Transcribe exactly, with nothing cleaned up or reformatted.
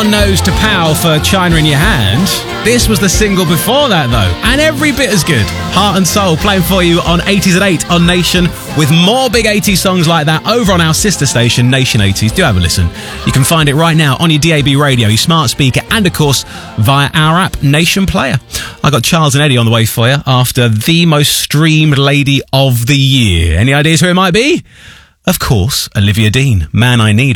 Everyone knows To Pow for China in Your Hand. This was the single before that, though, and every bit as good. Heart and Soul playing for you on eighties at eight on Nation, with more big eighties songs like that over on our sister station, Nation eighties. Do have a listen. You can find it right now on your D A B radio, your smart speaker, and, of course, via our app, Nation Player. I got Charles and Eddie on the way for you after the most streamed lady of the year. Any ideas who it might be? Of course, Olivia Dean, Man I Need.